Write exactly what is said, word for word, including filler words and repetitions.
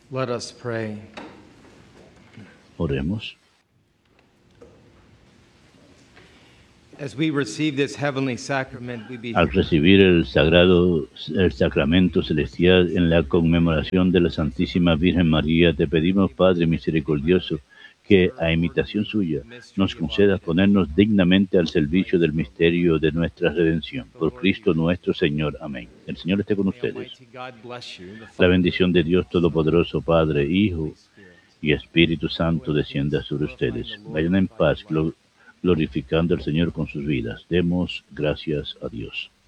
Let us pray. Oremos. As we receive this heavenly sacrament, we be... Al recibir el sagrado, el sacramento celestial en la conmemoración de la Santísima Virgen María, te pedimos, Padre misericordioso, que, a imitación suya, nos concedas ponernos dignamente al servicio del misterio de nuestra redención. Por Cristo nuestro Señor. Amén. El Señor esté con ustedes. La bendición de Dios Todopoderoso, Padre, Hijo y Espíritu Santo, descienda sobre ustedes. Vayan en paz, glorificando al Señor con sus vidas. Demos gracias a Dios.